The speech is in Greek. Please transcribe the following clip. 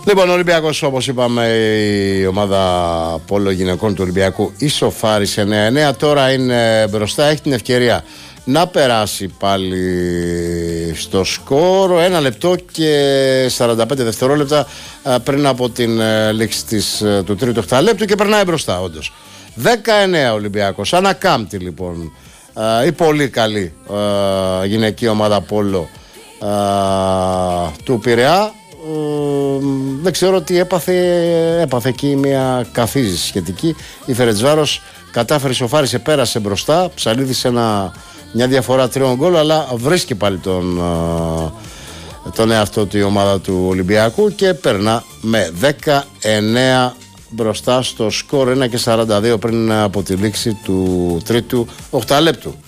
Λοιπόν, ο Ολυμπιακός, όπως είπαμε, η ομάδα πόλο γυναικών του Ολυμπιακού ισοφάρισε 9-9. Τώρα είναι μπροστά, έχει την ευκαιρία να περάσει πάλι στο σκορ. 1 λεπτό και 45 δευτερόλεπτα πριν από την λήξη του τρίτου οχταλέπτου και περνάει μπροστά, όντως. 19 Ολυμπιακός. Ανακάμπτει λοιπόν η πολύ καλή γυναική ομάδα πόλο του Πειραιά. Δεν ξέρω τι έπαθε εκεί, μια καθίζηση σχετική. Η Φερεντσβάρος κατάφερε, σοφάρισε, πέρασε μπροστά, ψαλίδισε μια διαφορά 3 γκολ, αλλά βρίσκει πάλι τον εαυτό του η ομάδα του Ολυμπιακού και περνά με 19 μπροστά στο σκορ. 1 και 42 πριν από τη λήξη του τρίτου οχταλέπτου.